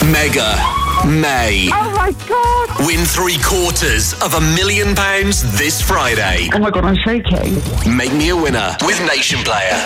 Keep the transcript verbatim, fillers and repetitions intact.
Mega May. Oh my God! Win three quarters of a million pounds this Friday. Oh my God, I'm shaking. Make me a winner with Nation Player.